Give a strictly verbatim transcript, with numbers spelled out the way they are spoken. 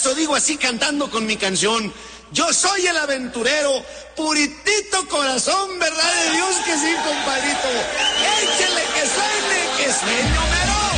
eso digo así cantando con mi canción. Yo soy el aventurero, puritito corazón